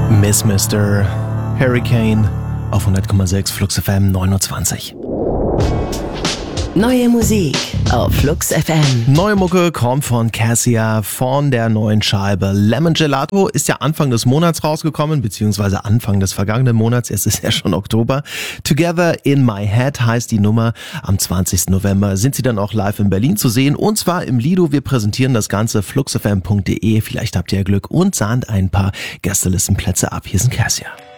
Miss Mr. Hurricane auf 100,6 Flux FM 29. Neue Musik auf Flux FM. Neue Mucke kommt von Cassia von der neuen Scheibe Lemon Gelato. Ist ja Anfang des Monats rausgekommen, beziehungsweise Anfang des vergangenen Monats. Es ist ja schon Oktober. Together in My Head heißt die Nummer. Am 20. November sind sie dann auch live in Berlin zu sehen. Und zwar im Lido. Wir präsentieren das Ganze fluxfm.de. Vielleicht habt ihr ja Glück und sahnt ein paar Gästelistenplätze ab. Hier sind Cassia.